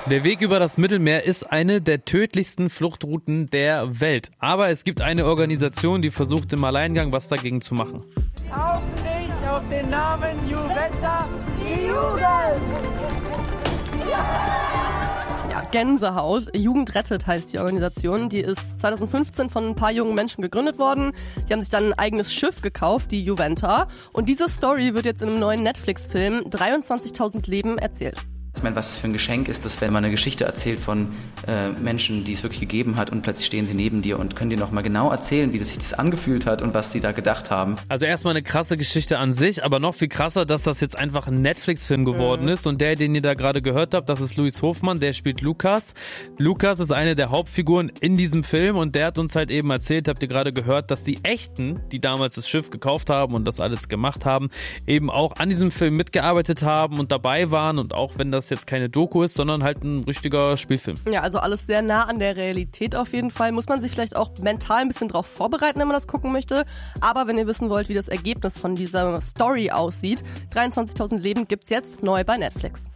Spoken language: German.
Der Weg über das Mittelmeer ist eine der tödlichsten Fluchtrouten der Welt. Aber es gibt eine Organisation, die versucht im Alleingang was dagegen zu machen. Auf nicht auf den Namen Juventa, die Jugend! Ja, Gänsehaut. Jugend rettet heißt die Organisation. Die ist 2015 von ein paar jungen Menschen gegründet worden. Die haben sich dann ein eigenes Schiff gekauft, die Juventa. Und diese Story wird jetzt in einem neuen Netflix-Film 23.000 Leben erzählt. Ich meine, was für ein Geschenk ist das, wenn man eine Geschichte erzählt von Menschen, die es wirklich gegeben hat und plötzlich stehen sie neben dir und können dir nochmal genau erzählen, wie das sich das angefühlt hat und was sie da gedacht haben. Also erstmal eine krasse Geschichte an sich, aber noch viel krasser, dass das jetzt einfach ein Netflix-Film geworden ist. Und der, den ihr da gerade gehört habt, das ist Louis Hofmann, der spielt Lukas. Lukas ist eine der Hauptfiguren in diesem Film und der hat uns halt eben erzählt, habt ihr gerade gehört, dass die Echten, die damals das Schiff gekauft haben und das alles gemacht haben, eben auch an diesem Film mitgearbeitet haben und dabei waren. Und auch wenn das jetzt keine Doku ist, sondern halt ein richtiger Spielfilm. Ja, also alles sehr nah an der Realität auf jeden Fall. Muss man sich vielleicht auch mental ein bisschen drauf vorbereiten, wenn man das gucken möchte. Aber wenn ihr wissen wollt, wie das Ergebnis von dieser Story aussieht, 23.000 Leben gibt's jetzt neu bei Netflix.